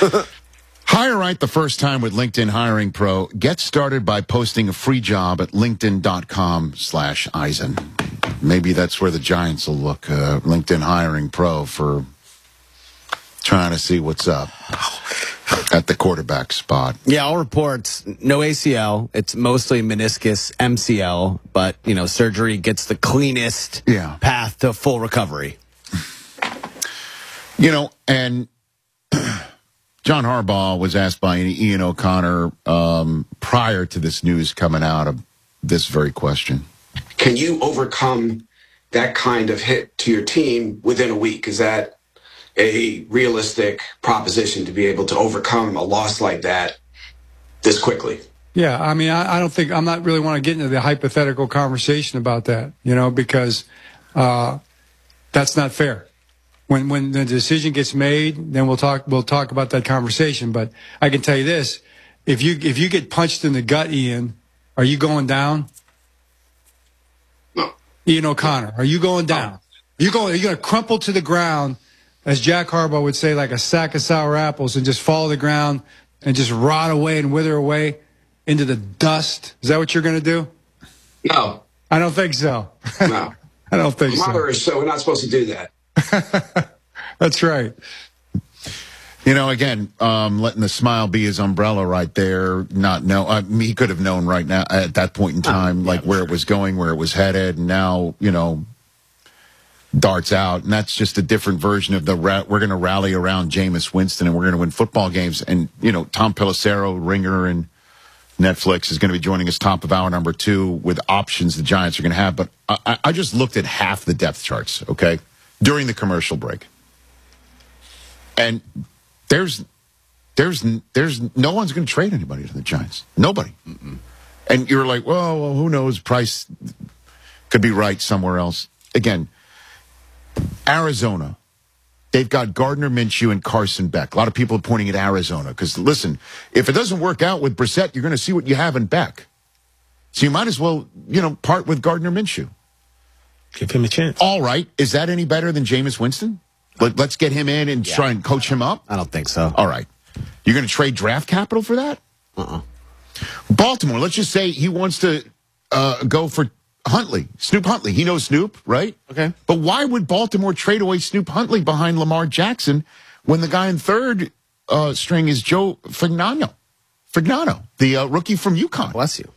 Hire right the first time with LinkedIn Hiring Pro. Get started by posting a free job at linkedin.com/Eisen. Maybe that's where the Giants will look, LinkedIn Hiring Pro, for trying to see what's up at the quarterback spot. Yeah, all reports, no ACL. It's mostly meniscus, MCL, but, surgery gets the cleanest path to full recovery. And John Harbaugh was asked by Ian O'Connor prior to this news coming out of this very question. Can you overcome that kind of hit to your team within a week? Is that a realistic proposition to be able to overcome a loss like that this quickly? Yeah, I mean, I don't think, I'm not really want to get into the hypothetical conversation about that, because that's not fair. When the decision gets made, then we'll talk about that conversation. But I can tell you this: if you get punched in the gut, Ian, are you going down? No. Ian O'Connor, are you going down? Are you going to crumple to the ground, as Jack Harbaugh would say, like a sack of sour apples, and just fall to the ground and just rot away and wither away into the dust? Is that what you're going to do? No. I don't think so. No. I don't think so. Mother is so we're not supposed to do that. That's right. Again, letting the smile be his umbrella right there. He could have known right now at that point in time, where it was going, where it was headed, and now, darts out. And that's just a different version of we're going to rally around Jameis Winston and we're going to win football games. And, Tom Pelissero, Ringer, and Netflix is going to be joining us top of hour number 2 with options the Giants are going to have. But I just looked at half the depth charts, okay, during the commercial break. And there's no one's going to trade anybody to the Giants. Nobody. Mm-mm. And you're like, well, who knows? Price could be right somewhere else. Again, Arizona, they've got Gardner Minshew and Carson Beck. A lot of people are pointing at Arizona because, listen, if it doesn't work out with Brissett, you're going to see what you have in Beck. So you might as well, part with Gardner Minshew. Give him a chance. All right. Is that any better than Jameis Winston? Let's get him in and try and coach him up? I don't think so. All right. You're going to trade draft capital for that? Baltimore, let's just say he wants to go for Huntley, Snoop Huntley. He knows Snoop, right? Okay. But why would Baltimore trade away Snoop Huntley behind Lamar Jackson when the guy in third string is Joe Fagnano, the rookie from UConn? Bless you.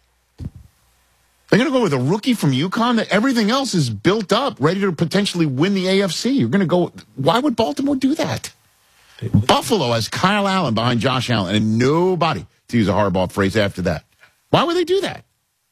They're going to go with a rookie from UConn. Everything else is built up, ready to potentially win the AFC. You're going to go. Why would Baltimore do that? Buffalo has Kyle Allen behind Josh Allen, and nobody, to use a Harbaugh phrase, after that. Why would they do that?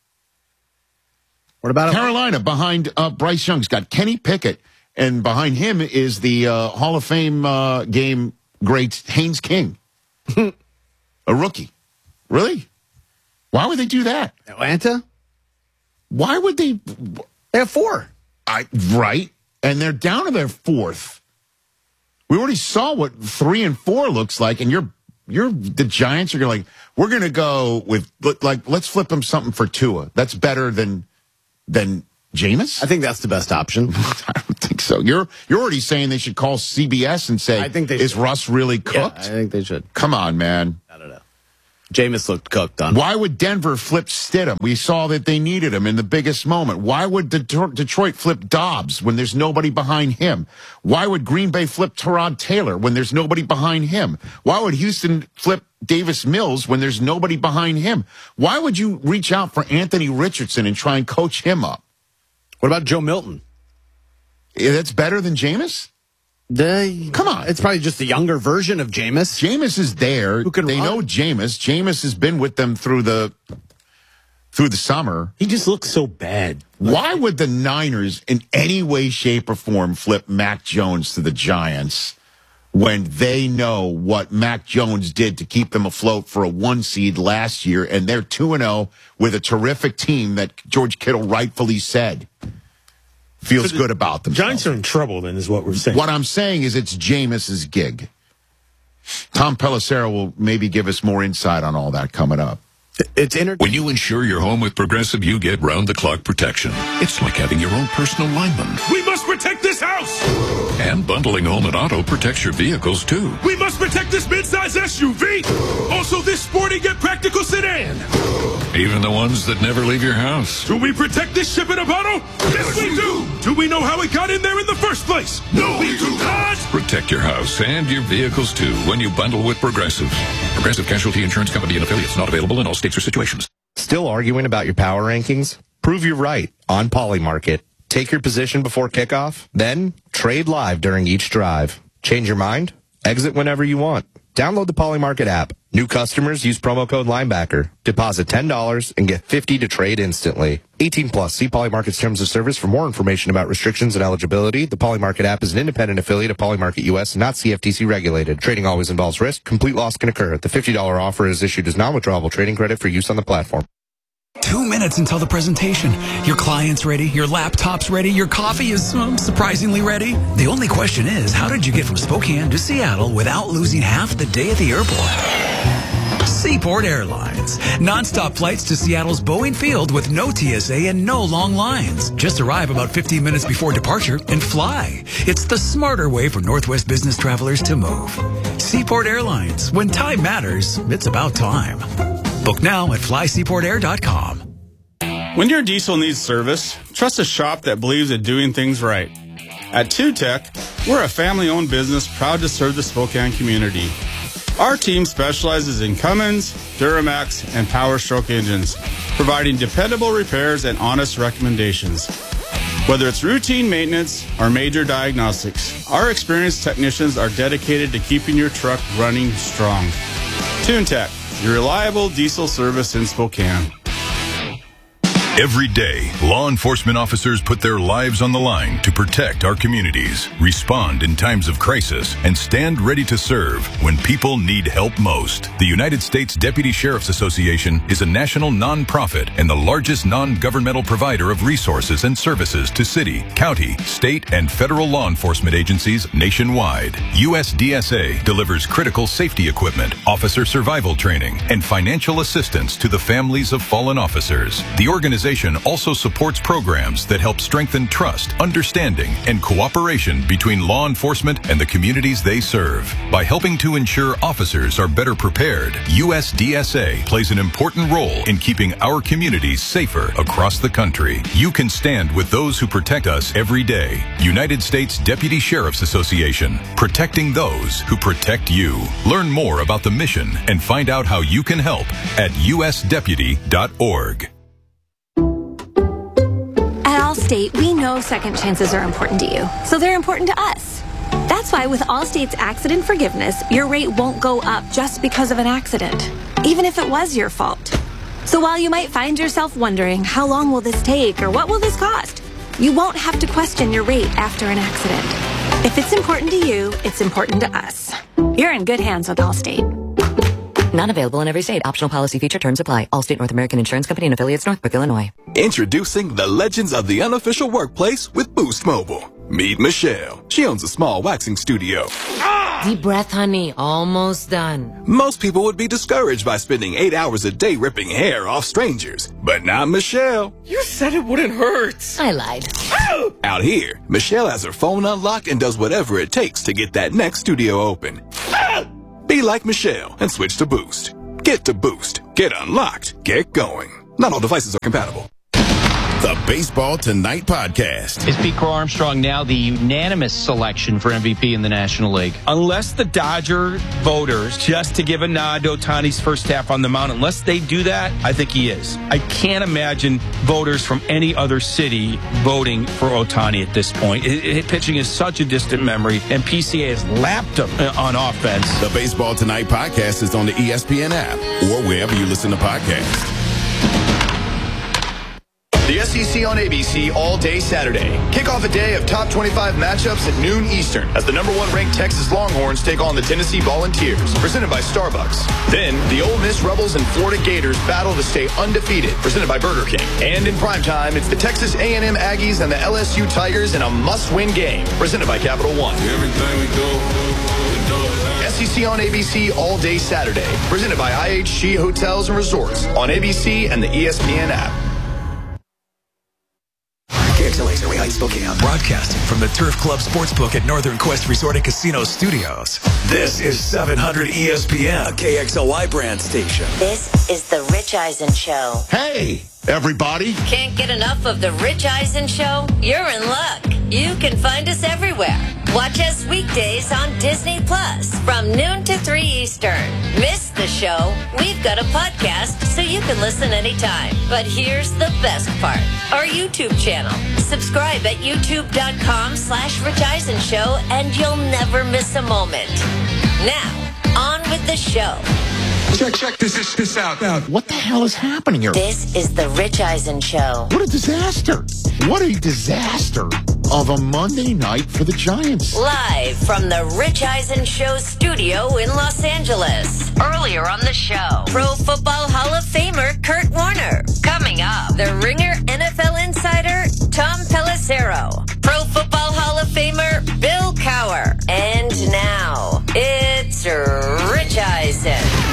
What about Carolina behind Bryce Young's got Kenny Pickett, and behind him is the Hall of Fame game great Haynes King, a rookie. Really? Why would they do that? Atlanta? Why would they? They have 4. Right, and they're down to their 4th. We already saw what 3 and 4 looks like, and the Giants are going we're going to go with let's flip them something for Tua. That's better than Jameis? I think that's the best option. I don't think so. You're already saying they should call CBS and say, is Russ really cooked? Yeah, I think they should. Come on, man. I don't know. Jameis looked cooked on. Why would Denver flip Stidham? We saw that they needed him in the biggest moment. Why would Detroit flip Dobbs when there's nobody behind him? Why would Green Bay flip Tyrod Taylor when there's nobody behind him? Why would Houston flip Davis Mills when there's nobody behind him? Why would you reach out for Anthony Richardson and try and coach him up? What about Joe Milton? That's better than Jameis? Come on. It's probably just the younger version of Jameis. Jameis is there. They know Jameis. Jameis has been with them through the summer. He just looks so bad. Why would the Niners in any way, shape, or form flip Mac Jones to the Giants when they know what Mac Jones did to keep them afloat for a 1 seed last year, and they're 2-0 with a terrific team that George Kittle rightfully said feels good about them. Giants are in trouble, then, is what we're saying. What I'm saying is it's Jameis's gig. Tom Pelissero will maybe give us more insight on all that coming up. When you insure your home with Progressive, you get round-the-clock protection. It's like having your own personal lineman. We must protect this house! And bundling home and auto protects your vehicles, too. We must protect this midsize SUV! Also this sporty yet practical sedan! Even the ones that never leave your house. Do we protect this ship in a bottle? Yes, we do! Do we know how it got in there in the first place? No, we do not! Protect your house and your vehicles, too, when you bundle with Progressive. Progressive Casualty Insurance Company and affiliates, not available in all states or situations. Still arguing about your power rankings? Prove you're right on Polymarket. Take your position before kickoff, then trade live during each drive. Change your mind? Exit whenever you want. Download the Polymarket app. New customers use promo code Linebacker. Deposit $10 and get $50 to trade instantly. 18 plus. See Polymarket's terms of service for more information about restrictions and eligibility. The Polymarket app is an independent affiliate of Polymarket US, not CFTC regulated. Trading always involves risk. Complete loss can occur. The $50 offer is issued as non-withdrawable trading credit for use on the platform. 2 minutes until the presentation. Your client's ready, your laptop's ready, your coffee is surprisingly ready. The only question is, how did you get from Spokane to Seattle without losing half the day at the airport? Seaport Airlines. Non-stop flights to Seattle's Boeing Field with no TSA and no long lines. Just arrive about 15 minutes before departure and fly. It's the smarter way for Northwest business travelers to move. Seaport Airlines. When time matters, it's about time. Book now at flyseaportair.com. When your diesel needs service, trust a shop that believes in doing things right. At TuTech, we're a family-owned business proud to serve the Spokane community. Our team specializes in Cummins, Duramax, and Power Stroke engines, providing dependable repairs and honest recommendations. Whether it's routine maintenance or major diagnostics, our experienced technicians are dedicated to keeping your truck running strong. TuneTech, your reliable diesel service in Spokane. Every day, law enforcement officers put their lives on the line to protect our communities, respond in times of crisis, and stand ready to serve when people need help most. The United States Deputy Sheriff's Association is a national nonprofit and the largest non-governmental provider of resources and services to city, county, state, and federal law enforcement agencies nationwide. USDSA delivers critical safety equipment, officer survival training, and financial assistance to the families of fallen officers. The organization also supports programs that help strengthen trust, understanding, and cooperation between law enforcement and the communities they serve. By helping to ensure officers are better prepared, USDSA plays an important role in keeping our communities safer across the country. You can stand with those who protect us every day. United States Deputy Sheriff's Association, protecting those who protect you. Learn more about the mission and find out how you can help at usdeputy.org. Allstate, we know second chances are important to you, so they're important to us. That's why with Allstate's accident forgiveness, your rate won't go up just because of an accident, even if it was your fault. So while you might find yourself wondering, how long will this take or what will this cost? You won't have to question your rate after an accident. If it's important to you, it's important to us. You're in good hands with Allstate. Not available in every state. Optional policy feature terms apply. Allstate North American Insurance Company and affiliates, Northbrook, Illinois. Introducing the legends of the unofficial workplace with Boost Mobile. Meet Michelle. She owns a small waxing studio. Deep breath, honey. Almost done. Most people would be discouraged by spending 8 hours a day ripping hair off strangers. But not Michelle. You said it wouldn't hurt. I lied. Out here, Michelle has her phone unlocked and does whatever it takes to get that next studio open. Be like Michelle and switch to Boost. Get to Boost. Get unlocked. Get going. Not all devices are compatible. The Baseball Tonight podcast. Is Pete Crow Armstrong now the unanimous selection for MVP in the National League? Unless the Dodger voters, just to give a nod to Ohtani's first half on the mound, unless they do that, I think he is. I can't imagine voters from any other city voting for Ohtani at this point. Pitching is such a distant memory, and PCA has lapped him on offense. The Baseball Tonight podcast is on the ESPN app or wherever you listen to podcasts. The SEC on ABC all day Saturday. Kick off a day of top 25 matchups at noon Eastern as the #1 ranked Texas Longhorns take on the Tennessee Volunteers, presented by Starbucks. Then, the Ole Miss Rebels and Florida Gators battle to stay undefeated, presented by Burger King. And in primetime, it's the Texas A&M Aggies and the LSU Tigers in a must-win game, presented by Capital One. Everything we do. SEC See on ABC all day Saturday. Presented by IHG Hotels and Resorts on ABC and the ESPN app. KXLA's Area Heights Spokane, broadcasting from the Turf Club Sportsbook at Northern Quest Resort and Casino Studios. This is 700 ESPN, a KXLY brand station. This is the Rich Eisen Show. Hey, everybody. Can't get enough of the Rich Eisen Show? You're in luck. You can find us everywhere. Watch us weekdays on Disney Plus from noon to 3 Eastern. Miss the show? We've got a podcast so you can listen anytime. But here's the best part. Our YouTube channel. Subscribe at youtube.com/Rich Eisen Show and you'll never miss a moment. Now, on with the show. Check this out. What the hell is happening here? This is the Rich Eisen Show. What a disaster. What a disaster of a Monday night for the Giants. Live from the Rich Eisen Show studio in Los Angeles. Earlier on the show, Pro Football Hall of Famer Kurt Warner. Coming up, the Ringer NFL insider Tom Pelissero. Pro Football Hall of Famer Bill Cowher. And now, it's Rich Eisen.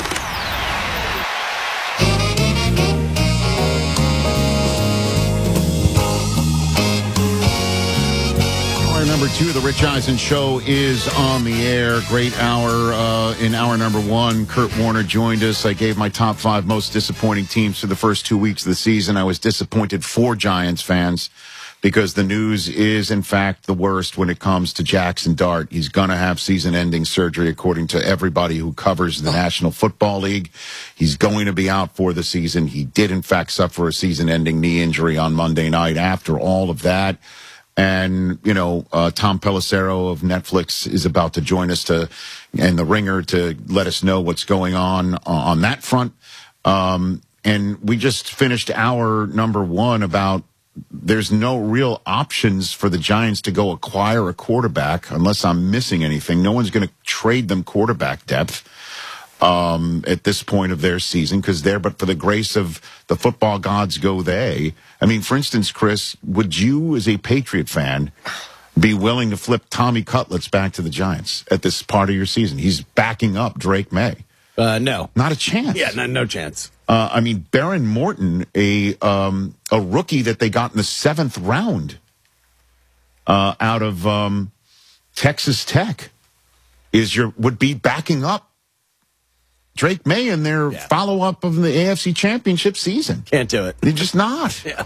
Number 2 of the Rich Eisen Show is on the air. Great hour. In hour number 1, Kurt Warner joined us. I gave my top 5 most disappointing teams for the first 2 weeks of the season. I was disappointed for Giants fans because the news is, in fact, the worst when it comes to Jackson Dart. He's going to have season-ending surgery, according to everybody who covers the National Football League. He's going to be out for the season. He did, in fact, suffer a season-ending knee injury on Monday night. After all of that, and, Tom Pelissero of Netflix is about to join us and the Ringer to let us know what's going on that front. And we just finished hour number 1 about there's no real options for the Giants to go acquire a quarterback unless I'm missing anything. No one's going to trade them quarterback depth at this point of their season because but for the grace of the football gods go they. I mean, for instance, Chris, would you as a Patriot fan be willing to flip Tommy Cutlets back to the Giants at this part of your season? He's backing up Drake May. No. Not a chance. Yeah, no chance. I mean, Baron Morton, a rookie that they got in the 7th round out of Texas Tech would be backing up Drake May in their follow-up of the AFC Championship season. Can't do it. They're just not. Yeah.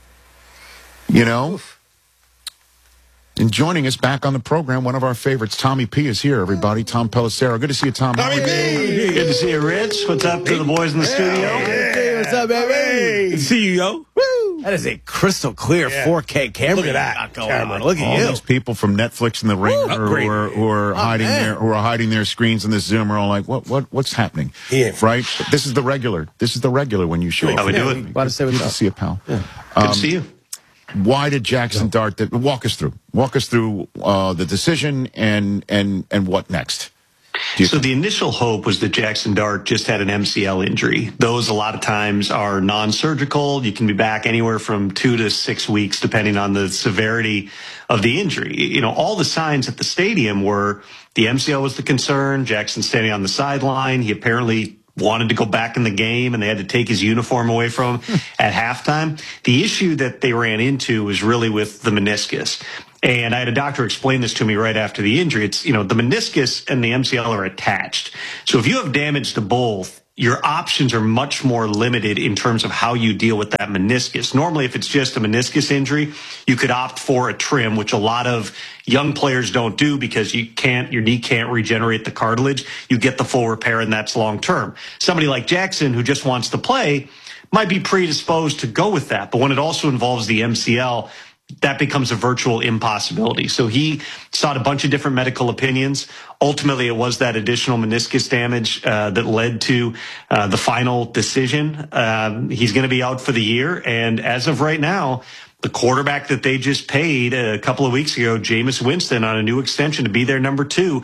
And joining us back on the program, one of our favorites, Tommy P, is here, everybody. Tom Pelissero. Good to see you, Tom. Tommy P! Good to see you, Rich. What's up to the boys in the studio? Hey, what's up, baby? Good to see you, yo. Woo! That is a crystal clear 4K camera. Look at that. Going on. Look at all you. These people from Netflix and the Ringer who are hiding their screens in this Zoom are all like, what's happening? Yeah. Right? But this is the regular. This is the regular when you show up. How we doing? Glad to say what's Good up. to see you, pal. Yeah. Good to see you. Why did Jackson Dart? Walk us through the decision and what next. So the initial hope was that Jackson Dart just had an MCL injury. Those a lot of times are non-surgical. You can be back anywhere from 2 to 6 weeks, depending on the severity of the injury. All the signs at the stadium were the MCL was the concern. Jackson standing on the sideline. He apparently wanted to go back in the game, and they had to take his uniform away from him at halftime. The issue that they ran into was really with the meniscus. And I had a doctor explain this to me right after the injury. It's, the meniscus and the MCL are attached. So if you have damage to both, your options are much more limited in terms of how you deal with that meniscus. Normally, if it's just a meniscus injury, you could opt for a trim, which a lot of young players don't do because your knee can't regenerate the cartilage. You get the full repair, and that's long term. Somebody like Jackson, who just wants to play, might be predisposed to go with that. But when it also involves the MCL, that becomes a virtual impossibility. So he sought a bunch of different medical opinions. Ultimately, it was that additional meniscus damage that led to the final decision. He's going to be out for the year. And as of right now, the quarterback that they just paid a couple of weeks ago, Jameis Winston, on a new extension to be their number 2,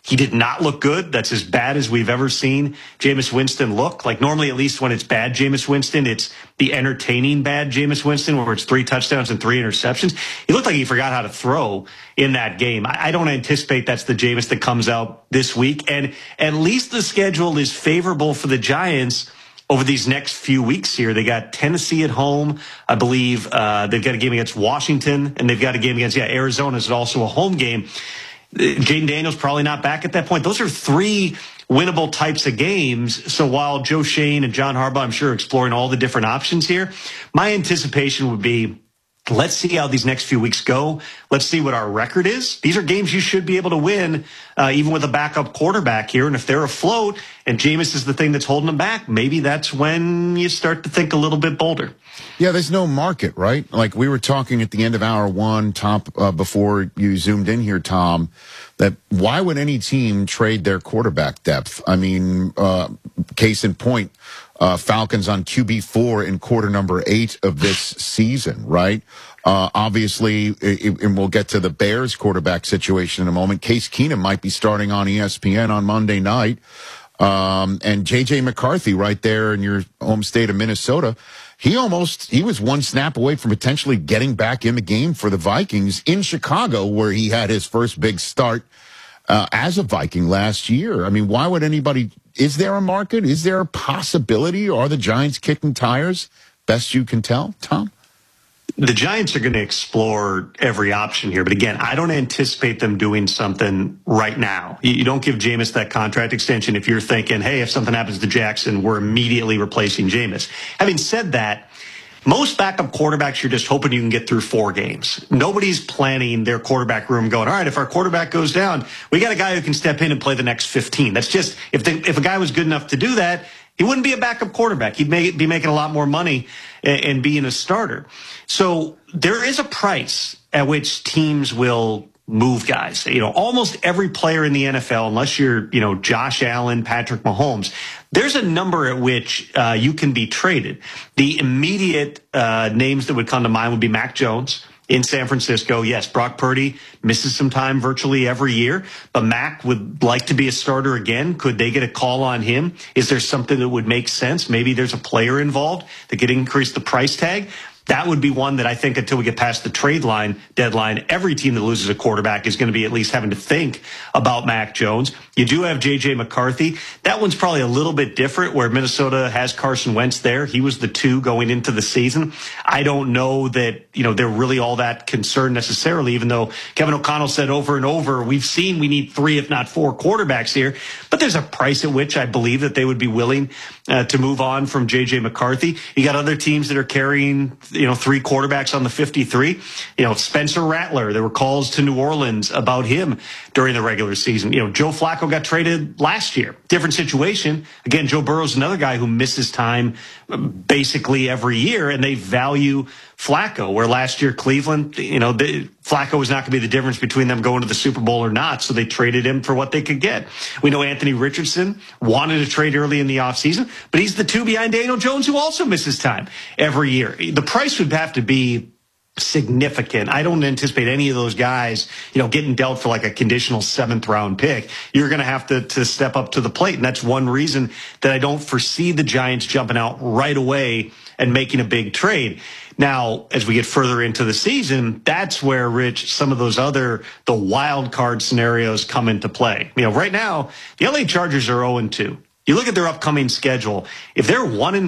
He did not look good. That's as bad as we've ever seen Jameis Winston look. Like normally, at least when it's bad Jameis Winston, it's the entertaining bad Jameis Winston where it's 3 touchdowns and 3 interceptions. He looked like he forgot how to throw in that game. I don't anticipate that's the Jameis that comes out this week. And at least the schedule is favorable for the Giants over these next few weeks here. They got Tennessee at home. I believe they've got a game against Washington, and they've got a game against Arizona is also a home game. Jaden Daniels probably not back at that point. Those are 3 winnable types of games. So while Joe Schoen and John Harbaugh, I'm sure, are exploring all the different options here, my anticipation would be, let's see how these next few weeks go. Let's see what our record is. These are games you should be able to win, even with a backup quarterback here. And if they're afloat and Jameis is the thing that's holding them back, maybe that's when you start to think a little bit bolder. Yeah, there's no market, right? Like we were talking at the end of hour one, before you zoomed in here, Tom, that why would any team trade their quarterback depth? I mean, case in point, Falcons on QB4 in quarter number 8 of this season, right? Obviously, and we'll get to the Bears quarterback situation in a moment. Case Keenum might be starting on ESPN on Monday night. And J.J. McCarthy right there in your home state of Minnesota, he was one snap away from potentially getting back in the game for the Vikings in Chicago, where he had his first big start as a Viking last year. I mean, why would anybody? Is there a market? Is there a possibility? Are the Giants kicking tires? Best you can tell, Tom? The Giants are going to explore every option here. But again, I don't anticipate them doing something right now. You don't give Jameis that contract extension if you're thinking, hey, if something happens to Jackson, we're immediately replacing Jameis. Having said that, most backup quarterbacks, you're just hoping you can get through 4 games. Nobody's planning their quarterback room going, all right, if our quarterback goes down, we got a guy who can step in and play the next 15. That's just, if a guy was good enough to do that, he wouldn't be a backup quarterback. He'd be making a lot more money and being a starter. So there is a price at which teams will move guys. Almost every player in the NFL, unless you're, Josh Allen, Patrick Mahomes, there's a number at which you can be traded. The immediate names that would come to mind would be Mac Jones in San Francisco. Yes, Brock Purdy misses some time virtually every year, but Mac would like to be a starter again. Could they get a call on him? Is there something that would make sense? Maybe there's a player involved that could increase the price tag. That would be one that I think until we get past the trade deadline, every team that loses a quarterback is going to be at least having to think about Mac Jones. You do have J.J. McCarthy. That one's probably a little bit different where Minnesota has Carson Wentz there. He was the 2 going into the season. I don't know that, they're really all that concerned necessarily, even though Kevin O'Connell said over and over, we've seen we need 3, if not 4 quarterbacks here. But there's a price at which I believe that they would be willing to move on from J.J. McCarthy. You got other teams that are carrying 3 quarterbacks on the 53. Spencer Rattler, there were calls to New Orleans about him during the regular season. Joe Flacco got traded last year. Different situation. Again, Joe Burrow's another guy who misses time basically every year, and they value Flacco, where last year Cleveland, Flacco was not going to be the difference between them going to the Super Bowl or not, so they traded him for what they could get. We know Anthony Richardson wanted to trade early in the offseason, but he's the 2 behind Daniel Jones, who also misses time every year. The price would have to be significant. I don't anticipate any of those guys, getting dealt for like a conditional 7th round pick. You're going to have to step up to the plate. And that's one reason that I don't foresee the Giants jumping out right away and making a big trade. Now, as we get further into the season, that's where, Rich, some of those the wild card scenarios come into play. Right now, the LA Chargers are 0-2. You look at their upcoming schedule. If they're 1-5,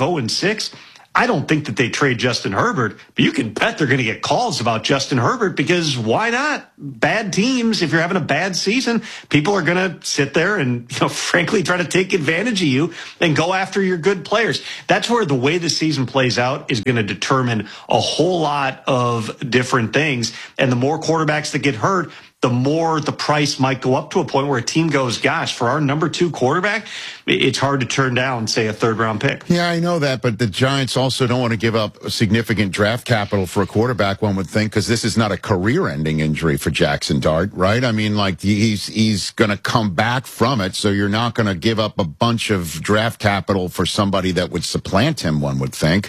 0-6, I don't think that they trade Justin Herbert, but you can bet they're going to get calls about Justin Herbert because why not? Bad teams, if you're having a bad season, people are going to sit there and, frankly, try to take advantage of you and go after your good players. That's where the way the season plays out is going to determine a whole lot of different things. And the more quarterbacks that get hurt, the more the price might go up to a point where a team goes, gosh, for our number 2 quarterback, it's hard to turn down, say, a 3rd round pick. Yeah, I know that, but the Giants also don't want to give up significant draft capital for a quarterback, one would think, because this is not a career-ending injury for Jackson Dart, right? I mean, like, he's going to come back from it, so you're not going to give up a bunch of draft capital for somebody that would supplant him, one would think.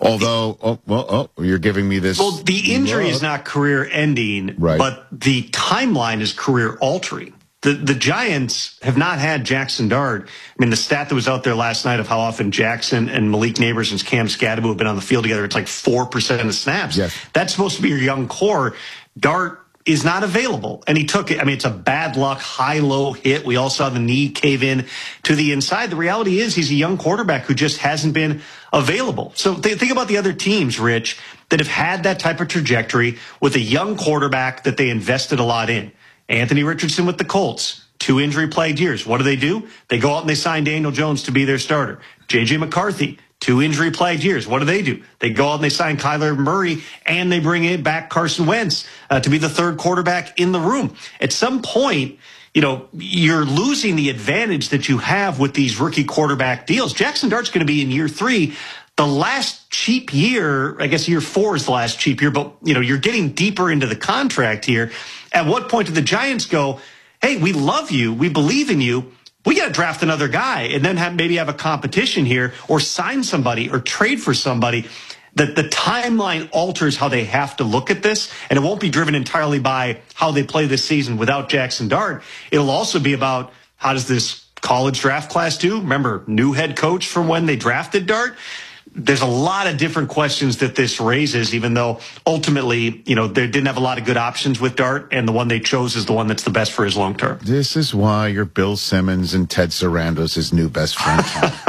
Although, you're giving me this. Well, the injury is not career-ending, right, but the timeline is career-altering. The Giants have not had Jackson Dart. I mean, the stat that was out there last night of how often Jackson and Malik Neighbors and Cam Scadaboo have been on the field together, it's like 4% of the snaps. Yes. That's supposed to be your young core. Dart is not available. And he took it. I mean, it's a bad luck, high-low hit. We all saw the knee cave in to the inside. The reality is he's a young quarterback who just hasn't been available. So think about the other teams, Rich, that have had that type of trajectory with a young quarterback that they invested a lot in. Anthony Richardson with the Colts, 2 injury-plagued years. What do? They go out and they sign Daniel Jones to be their starter. J.J. McCarthy, 2 injury-plagued years. What do? They go out and they sign Kyler Murray, and they bring in back Carson Wentz to be the third quarterback in the room. At some point, you're losing the advantage that you have with these rookie quarterback deals. Jackson Dart's going to be in year 3. The last cheap year, I guess year 4 is the last cheap year, but you're getting deeper into the contract here. At what point do the Giants go, hey, we love you, we believe in you, we got to draft another guy and then maybe have a competition here or sign somebody or trade for somebody? That the timeline alters how they have to look at this, and it won't be driven entirely by how they play this season without Jackson Dart. It'll also be about how does this college draft class do? Remember, new head coach from when they drafted Dart? There's a lot of different questions that this raises, even though ultimately, they didn't have a lot of good options with Dart, and the one they chose is the one that's the best for his long term. This is why you're Bill Simmons and Ted Sarandos' his new best friend.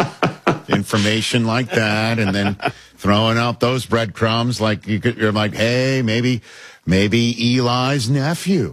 Information like that, and then throwing out those breadcrumbs like you're like, hey, maybe Eli's nephew.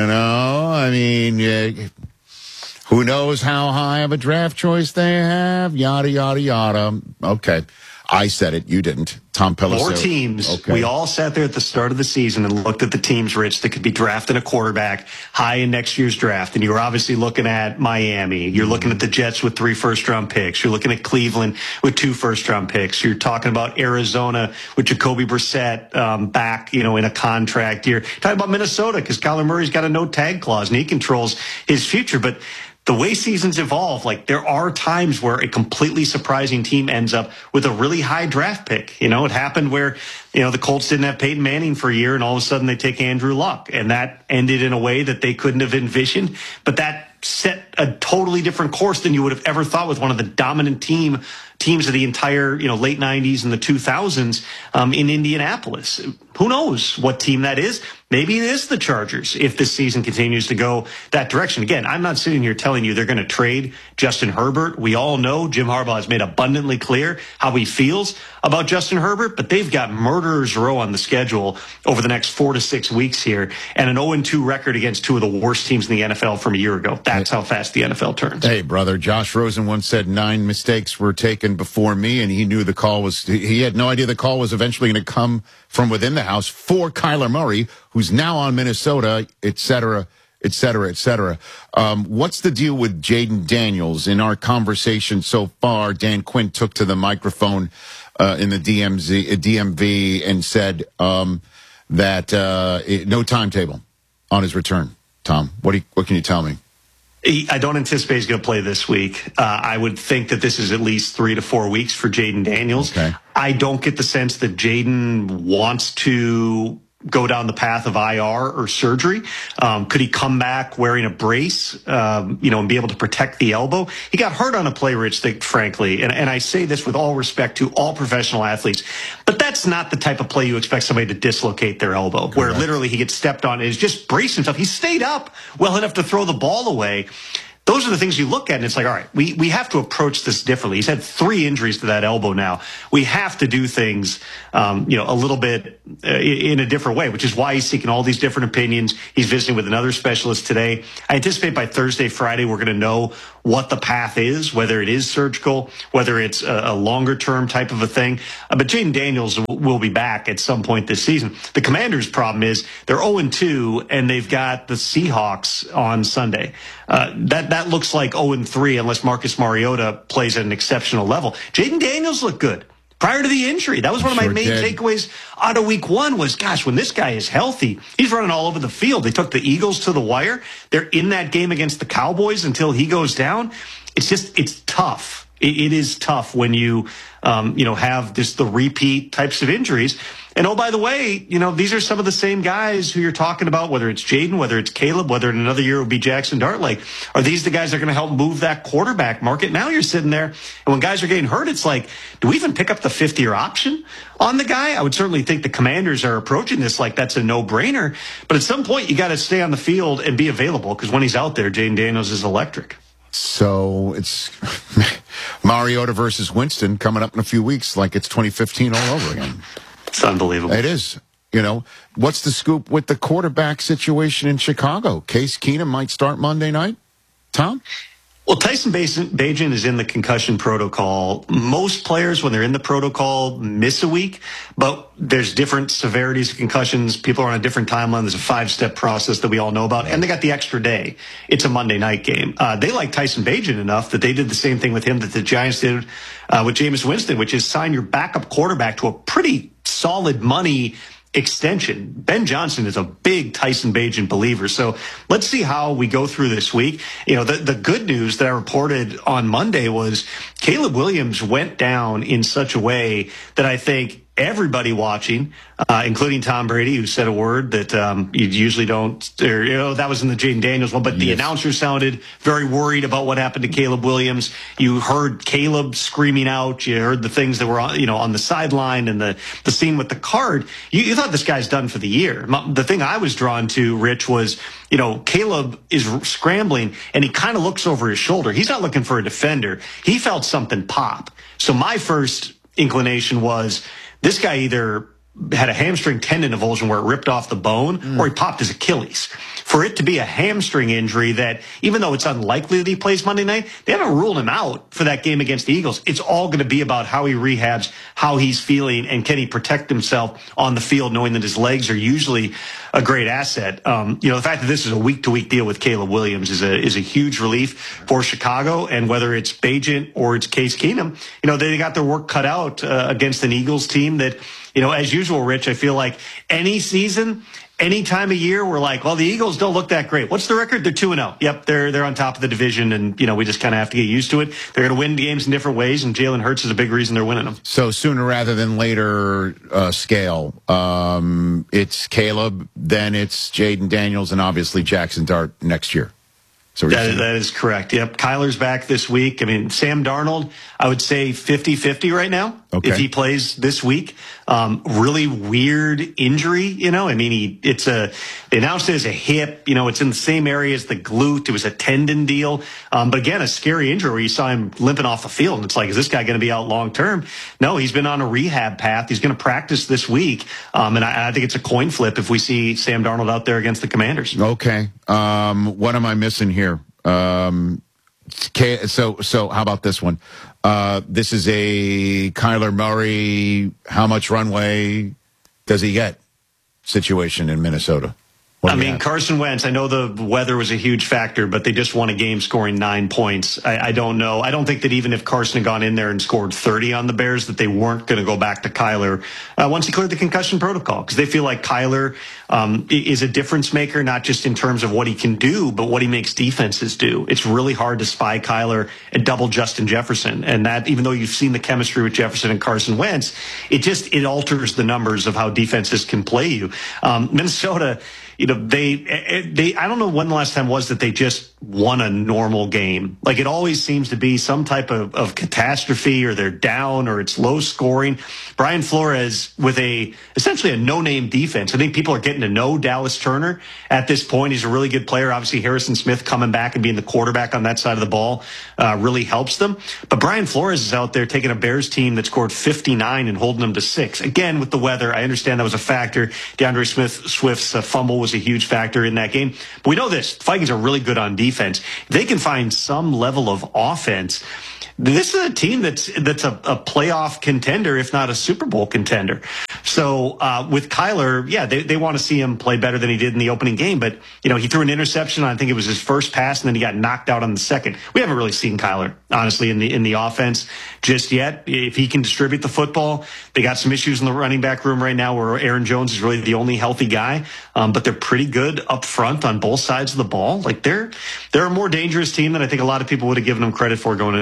I mean, who knows how high of a draft choice they have? Yada yada yada. Okay. I said it. You didn't. Tom Pelissero. 4 teams. Okay. We all sat there at the start of the season and looked at the teams, Rich, that could be drafting a quarterback high in next year's draft. And you were obviously looking at Miami. You're looking at the Jets with 3 first-round picks. You're looking at Cleveland with 2 first-round picks. You're talking about Arizona with Jacoby Brissett back, in a contract. You're talking about Minnesota because Kyler Murray's got a no-tag clause and he controls his future. But the way seasons evolve, there are times where a completely surprising team ends up with a really high draft pick. It happened where, the Colts didn't have Peyton Manning for a year, and all of a sudden they take Andrew Luck. And that ended in a way that they couldn't have envisioned. But that set a totally different course than you would have ever thought with one of the dominant teams of the entire, late 90s and the 2000s in Indianapolis. Who knows what team that is? Maybe it is the Chargers if this season continues to go that direction. Again, I'm not sitting here telling you they're going to trade Justin Herbert. We all know Jim Harbaugh has made abundantly clear how he feels about Justin Herbert, but they've got murderers row on the schedule over the next 4 to 6 weeks here and an 0-2 record against 2 of the worst teams in the NFL from a year ago. That's how fast the NFL turns. Hey, brother, Josh Rosen once said 9 mistakes were taken before me, and he knew the call was, he had no idea the call was eventually going to come from within the house for Kyler Murray, who's now on Minnesota, et cetera, et cetera, et cetera. What's the deal with Jaden Daniels? In our conversation so far, Dan Quinn took to the microphone in the DMV and said that no timetable on his return. Tom, what can you tell me? I don't anticipate he's going to play this week. I would think that this is at least 3 to 4 weeks for Jaden Daniels. Okay. I don't get the sense that Jaden wants to go down the path of IR or surgery. Could he come back wearing a brace, and be able to protect the elbow? He got hurt on a play, Rich, frankly, and I say this with all respect to all professional athletes, but that's not the type of play you expect somebody to dislocate their elbow, correct, where literally he gets stepped on and is just braced himself. He stayed up well enough to throw the ball away. Those are the things you look at, and it's like, all right, we have to approach this differently. He's had 3 injuries to that elbow now. We have to do things, a little bit in a different way, which is why he's seeking all these different opinions. He's visiting with another specialist today. I anticipate by Thursday, Friday, we're going to know what the path is, whether it is surgical, whether it's a longer-term type of a thing. But Jaden Daniels will be back at some point this season. The Commanders' problem is they're 0-2, and they've got the Seahawks on Sunday. That looks like 0-3 unless Marcus Mariota plays at an exceptional level. Jaden Daniels looked good prior to the injury. That was one of my main takeaways out of week 1 was, gosh, when this guy is healthy, he's running all over the field. They took the Eagles to the wire. They're in that game against the Cowboys until he goes down. It's tough. It is tough when you, have just the repeat types of injuries. And oh, by the way, these are some of the same guys who you're talking about, whether it's Jaden, whether it's Caleb, whether in another year it would be Jackson Dart. Like, are these the guys that are going to help move that quarterback market? Now you're sitting there, and when guys are getting hurt, it's like, do we even pick up the fifth-year option on the guy? I would certainly think the Commanders are approaching this like that's a no-brainer. But at some point, you got to stay on the field and be available, because when he's out there, Jaden Daniels is electric. So it's Mariota versus Winston coming up in a few weeks, like it's 2015 all over again. It's unbelievable. It is. What's the scoop with the quarterback situation in Chicago? Case Keenum might start Monday night? Tom? Well, Tyson Bagent is in the concussion protocol. Most players, when they're in the protocol, miss a week, but there's different severities of concussions. People are on a different timeline. There's a 5-step process that we all know about, and they got the extra day. It's a Monday night game. They like Tyson Bagent enough that they did the same thing with him that the Giants did with Jameis Winston, which is sign your backup quarterback to a pretty solid money extension. Ben Johnson is a big Tyson Bagent believer. So let's see how we go through this week. The good news that I reported on Monday was Caleb Williams went down in such a way that I think everybody watching, including Tom Brady, who said a word that you usually don't, that was in the Jaden Daniels one, but the announcer sounded very worried about what happened to Caleb Williams. You heard Caleb screaming out. You heard the things that were on the sideline and the scene with the card. You thought this guy's done for the year. The thing I was drawn to, Rich, was, Caleb is scrambling and he kind of looks over his shoulder. He's not looking for a defender. He felt something pop. So my first inclination was, this guy either had a hamstring tendon avulsion where it ripped off the bone or he popped his Achilles. For it to be a hamstring injury that, even though it's unlikely that he plays Monday night, they haven't ruled him out for that game against the Eagles. It's all going to be about how he rehabs, how he's feeling, and can he protect himself on the field, knowing that his legs are usually a great asset. The fact that this is a week-to-week deal with Caleb Williams is a huge relief for Chicago. And whether it's Bagent or it's Case Keenum, they got their work cut out against an Eagles team that, as usual, Rich, I feel like any season, any time of year, we're like, well, the Eagles don't look that great. What's the record? They're 2-0. Yep, they're on top of the division, and we just kind of have to get used to it. They're going to win games in different ways, and Jalen Hurts is a big reason they're winning them. So sooner rather than later scale, it's Caleb, then it's Jaden Daniels, and obviously Jackson Dart next year. So that is correct. Yep. Kyler's back this week. I mean, Sam Darnold, I would say 50-50 right now. Okay. If he plays this week. Really weird injury, they announced it as a hip, it's in the same area as the glute. It was a tendon deal. But again, a scary injury where you saw him limping off the field. And it's like, is this guy going to be out long term? No, he's been on a rehab path. He's going to practice this week. And I think it's a coin flip if we see Sam Darnold out there against the Commanders. Okay. What am I missing here? So how about this one? This is a Kyler Murray, how much runway does he get situation in Minnesota? Carson Wentz, I know the weather was a huge factor, but they just won a game scoring 9 points. I don't know. I don't think that even if Carson had gone in there and scored 30 on the Bears, that they weren't going to go back to Kyler once he cleared the concussion protocol, because they feel like Kyler is a difference maker, not just in terms of what he can do, but what he makes defenses do. It's really hard to spy Kyler and double Justin Jefferson. And that, even though you've seen the chemistry with Jefferson and Carson Wentz, it alters the numbers of how defenses can play you. Minnesota, they I don't know when the last time was that they just won a normal game. Like, it always seems to be some type of catastrophe, or they're down, or it's low scoring. Brian Flores with essentially a no-name defense. I think people are getting to know Dallas Turner at this point. He's a really good player. Obviously, Harrison Smith coming back and being the quarterback on that side of the ball really helps them. But Brian Flores is out there taking a Bears team that scored 59 and holding them to 6. Again, with the weather, I understand that was a factor. DeAndre Swift's fumble was a huge factor in that game. But we know this. The Vikings are really good on defense. If they can find some level of offense, this is a team that's a playoff contender, if not a Super Bowl contender. So with Kyler, they want to see him play better than he did in the opening game. But, he threw an interception. I think it was his first pass, and then he got knocked out on the second. We haven't really seen Kyler, honestly, in the offense just yet. If he can distribute the football, they got some issues in the running back room right now where Aaron Jones is really the only healthy guy. But they're pretty good up front on both sides of the ball. Like, they're a more dangerous team than I think a lot of people would have given them credit for going into the season.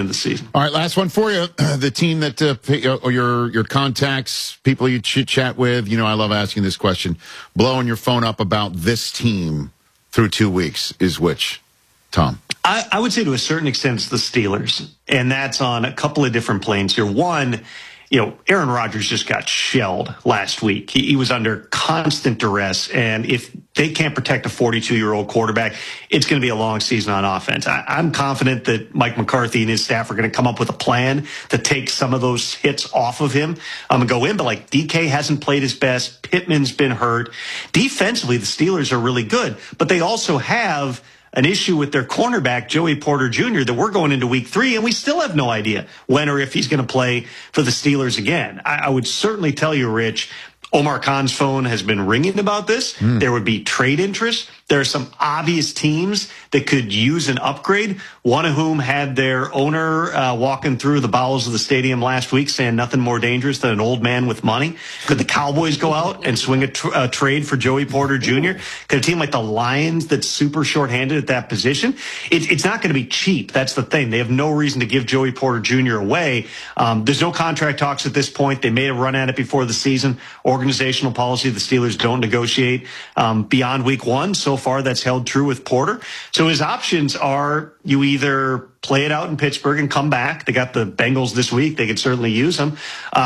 season. All right, last one for you. The team that or your contacts, people you chit-chat with, I love asking this question. Blowing your phone up about this team through 2 weeks is which, Tom? I would say to a certain extent it's the Steelers, and that's on a couple of different planes here. One, Aaron Rodgers just got shelled last week. He was under constant duress, and if they can't protect a 42-year-old quarterback, it's going to be a long season on offense. I'm confident that Mike McCarthy and his staff are going to come up with a plan to take some of those hits off of him and go in. But like DK hasn't played his best. Pittman's been hurt. Defensively, the Steelers are really good, but they also have an issue with their cornerback, Joey Porter Jr., that we're going into week 3, and we still have no idea when or if he's going to play for the Steelers again. I would certainly tell you, Rich, Omar Khan's phone has been ringing about this. There would be trade interest. There are some obvious teams that could use an upgrade, one of whom had their owner walking through the bowels of the stadium last week saying nothing more dangerous than an old man with money. Could the Cowboys go out and swing a trade for Joey Porter Jr.? Could a team like the Lions that's super shorthanded at that position? It's not going to be cheap. That's the thing. They have no reason to give Joey Porter Jr. away. There's no contract talks at this point. They may have run at it before the season. Organizational policy, the Steelers don't negotiate beyond week 1. So far, that's held true with Porter. So his options are you either play it out in Pittsburgh and come back. They got the Bengals this week. They could certainly use him.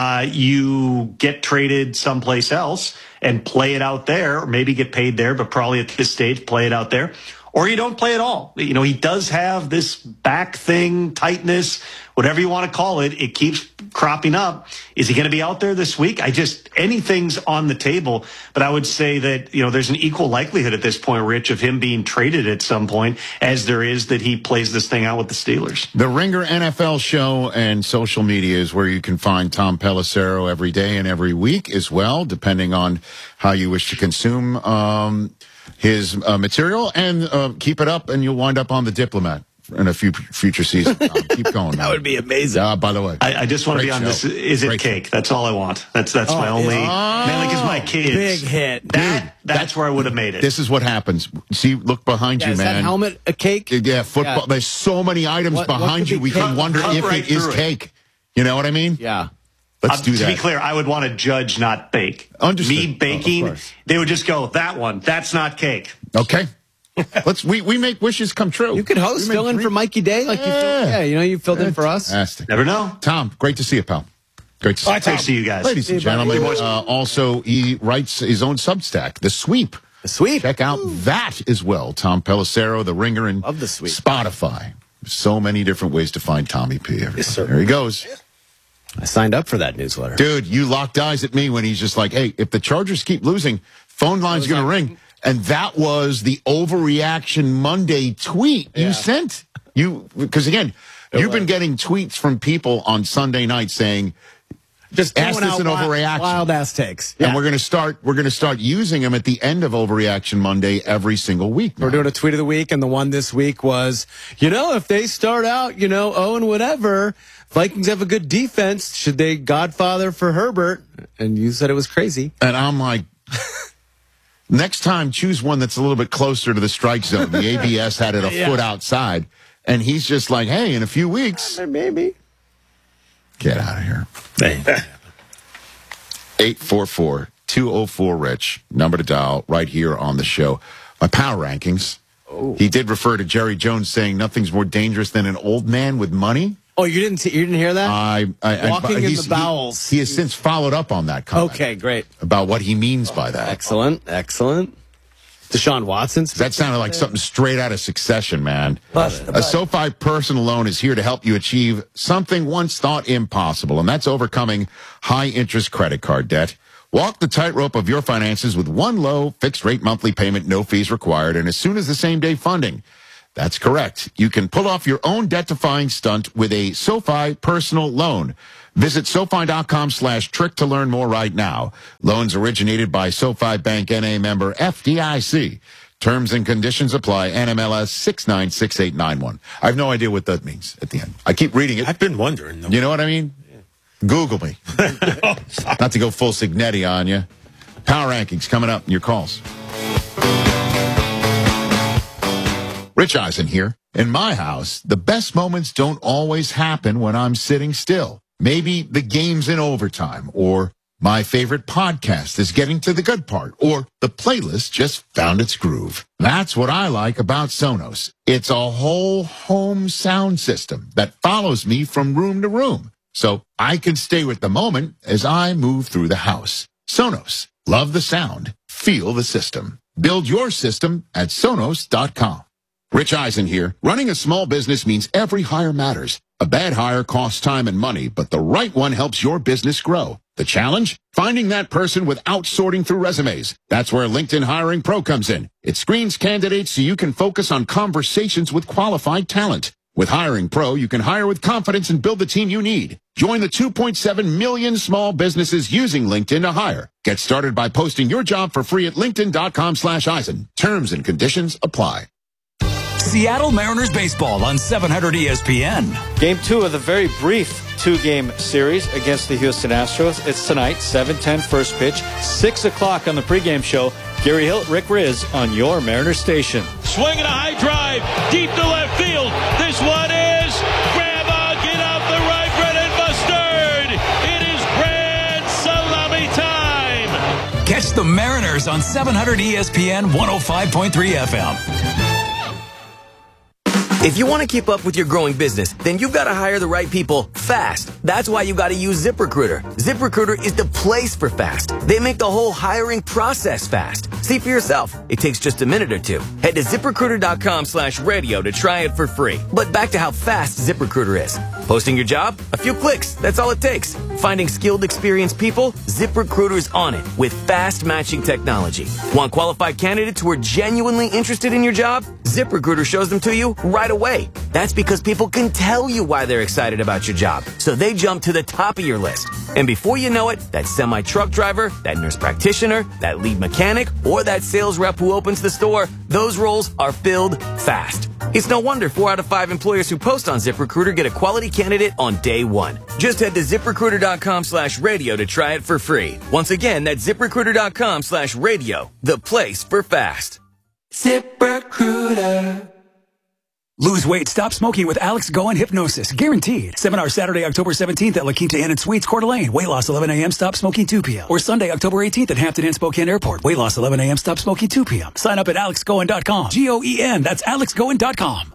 You get traded someplace else and play it out there, or maybe get paid there, but probably at this stage, play it out there. Or you don't play at all. He does have this back thing, tightness, whatever you want to call it. It keeps cropping up. Is he going to be out there this week? Anything's on the table. But I would say that, there's an equal likelihood at this point, Rich, of him being traded at some point as there is that he plays this thing out with the Steelers. The Ringer NFL show and social media is where you can find Tom Pelissero every day and every week as well, depending on how you wish to consume his material, and keep it up and you'll wind up on The Diplomat in a few future seasons. Keep going. That would be amazing. By the way, I just want to be on this. Is it cake? That's all I want. That's my only. Mainly because my kids. Big hit. That's where I would have made it. This is what happens. See, look behind you, is man. That helmet a cake? Yeah, football. Yeah. There's so many items behind you. We can wonder if it is cake. You know what I mean? Yeah. Let's do that. To be clear, I would want to judge, not bake. Understood. Me baking, they would just go, that one, that's not cake. Okay. We make wishes come true. You could fill in for Mikey Day like you filled in for us. Fantastic. Never know. Tom, great to see you, pal. Great to see you. Great to see you guys. Ladies and gentlemen, also he writes his own Substack, The Sweep. The Sweep. Check out that as well. Tom Pelissero, The Ringer, and Love The Sweep. Spotify. So many different ways to find Tommy P. Yes, sir. There he goes. I signed up for that newsletter. Dude, you locked eyes at me when he's just like, hey, if the Chargers keep losing, phone line's going to ring. And that was the Overreaction Monday tweet you sent. Because again, you've been getting tweets from people on Sunday night saying, just ask this an overreaction. Wild ass takes. And we're going to start using them at the end of Overreaction Monday every single week. We're doing a tweet of the week, and the one this week was, if they start out, 0 and whatever, Vikings have a good defense. Should they Godfather for Herbert? And you said it was crazy. And I'm like, next time, choose one that's a little bit closer to the strike zone. The ABS had it a foot outside. And he's just like, hey, in a few weeks. Maybe. Get out of here. 844-204-RICH. Number to dial right here on the show. My power rankings. Oh. He did refer to Jerry Jones saying nothing's more dangerous than an old man with money. Oh, you didn't hear that? Walking in the bowels. He has since followed up on that comment. Okay, great. About what he means by that. Excellent. Deshaun Watson. That sounded like something straight out of Succession, man. A SoFi personal loan is here to help you achieve something once thought impossible, and that's overcoming high-interest credit card debt. Walk the tightrope of your finances with one low, fixed-rate monthly payment, no fees required, and as soon as the same-day funding. That's correct. You can pull off your own debt-defying stunt with a SoFi personal loan. Visit SoFi.com/trick to learn more right now. Loans originated by SoFi Bank N.A. member FDIC. Terms and conditions apply. NMLS 696891. I have no idea what that means at the end. I keep reading it. I've been wondering. You know what I mean? Google me. Not to go full Signetti on you. Power rankings coming up. Your calls. Rich Eisen here. In my house, the best moments don't always happen when I'm sitting still. Maybe the game's in overtime, or my favorite podcast is getting to the good part, or the playlist just found its groove. That's what I like about Sonos. It's a whole home sound system that follows me from room to room, so I can stay with the moment as I move through the house. Sonos. Love the sound. Feel the system. Build your system at Sonos.com. Rich Eisen here. Running a small business means every hire matters. A bad hire costs time and money, but the right one helps your business grow. The challenge? Finding that person without sorting through resumes. That's where LinkedIn Hiring Pro comes in. It screens candidates so you can focus on conversations with qualified talent. With Hiring Pro, you can hire with confidence and build the team you need. Join the 2.7 million small businesses using LinkedIn to hire. Get started by posting your job for free at linkedin.com/Eisen. Terms and conditions apply. Seattle Mariners baseball on 700 ESPN. Game 2 of the very brief 2-game series against the Houston Astros. It's tonight, 7:10 first pitch, 6 o'clock on the pregame show. Gary Hilt, Rick Riz on your Mariners station. Swinging a high drive, deep to left field. This one is grandma, get out the right, Brennan Mustard. It is grand salami time. Catch the Mariners on 700 ESPN 105.3 FM. If you want to keep up with your growing business, then you've got to hire the right people fast. That's why you got to use ZipRecruiter. ZipRecruiter is the place for fast. They make the whole hiring process fast. See for yourself. It takes just a minute or two. Head to ZipRecruiter.com/radio to try it for free. But back to how fast ZipRecruiter is. Posting your job? A few clicks. That's all it takes. Finding skilled, experienced people? ZipRecruiter's on it with fast matching technology. Want qualified candidates who are genuinely interested in your job? ZipRecruiter shows them to you right away. That's because people can tell you why they're excited about your job, so they jump to the top of your list. And before you know it, that semi-truck driver, that nurse practitioner, that lead mechanic, or that sales rep who opens the store, those roles are filled fast. It's no wonder 4 out of 5 employers who post on ZipRecruiter get a quality candidate on day one. Just head to ZipRecruiter.com/radio to try it for free. Once again, that's ZipRecruiter.com/radio, the place for fast. ZipRecruiter. Lose weight, stop smoking with Alex Goen Hypnosis. Guaranteed. Seminar Saturday, October 17th at La Quinta Inn and Suites, Coeur d'Alene. Weight loss 11 a.m., stop smoking 2 p.m. Or Sunday, October 18th at Hampton Inn, Spokane Airport. Weight loss 11 a.m., stop smoking 2 p.m. Sign up at AlexGoen.com. GOEN, that's AlexGoen.com.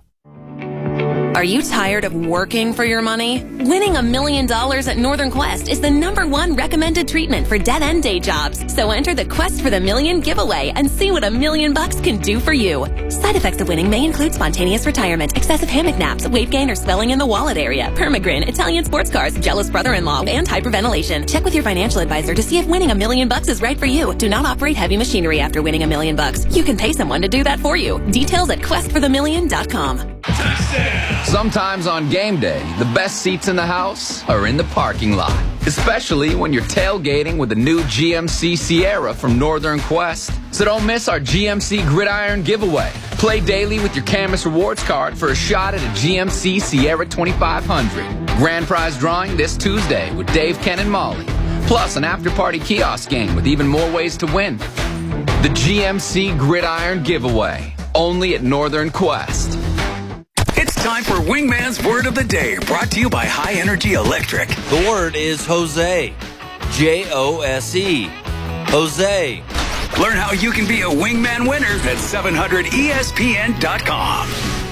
Are you tired of working for your money? Winning $1 million at Northern Quest is the #1 recommended treatment for dead-end day jobs. So enter the Quest for the Million giveaway and see what $1 million can do for you. Side effects of winning may include spontaneous retirement, excessive hammock naps, weight gain or swelling in the wallet area, permagrin, Italian sports cars, jealous brother-in-law, and hyperventilation. Check with your financial advisor to see if winning $1 million is right for you. Do not operate heavy machinery after winning $1 million. You can pay someone to do that for you. Details at questforthemillion.com. Sometimes on game day, the best seats in the house are in the parking lot. Especially when you're tailgating with the new GMC Sierra from Northern Quest. So don't miss our GMC Gridiron giveaway. Play daily with your Camus Rewards card for a shot at a GMC Sierra 2500. Grand prize drawing this Tuesday with Dave, Ken, and Molly. Plus an after-party kiosk game with even more ways to win. The GMC Gridiron giveaway. Only at Northern Quest. It's time for Wingman's Word of the Day, brought to you by High Energy Electric. The word is Jose. Jose. Jose. Learn how you can be a Wingman winner at 700ESPN.com.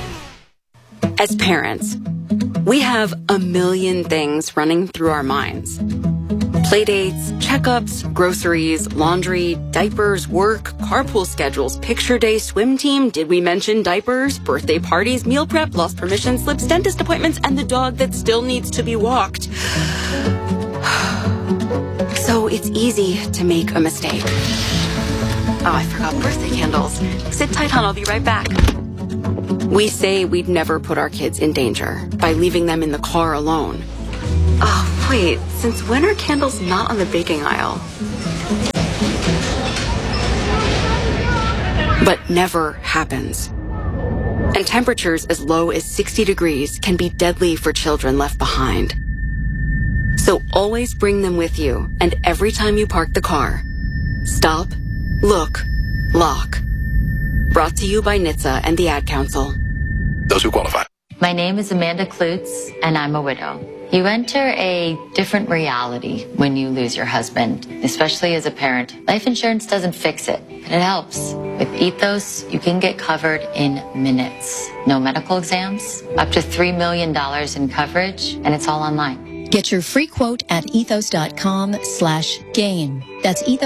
As parents, we have a million things running through our minds. Playdates, checkups, groceries, laundry, diapers, work, carpool schedules, picture day, swim team, did we mention diapers, birthday parties, meal prep, lost permission slips, dentist appointments, and the dog that still needs to be walked. So it's easy to make a mistake. Oh, I forgot birthday candles. Sit tight, hon, I'll be right back. We say we'd never put our kids in danger by leaving them in the car alone. Oh, wait, since when are candles not on the baking aisle? But never happens. And temperatures as low as 60 degrees can be deadly for children left behind. So always bring them with you, and every time you park the car, stop, look, lock. Brought to you by NHTSA and the Ad Council. those who qualify. My name is Amanda Klutz, and I'm a widow. You enter a different reality when you lose your husband, especially as a parent. Life insurance doesn't fix it, but it helps. With Ethos, you can get covered in minutes. No medical exams, up to $3 million in coverage, and it's all online. Get your free quote at ethos.com/game. That's ethos.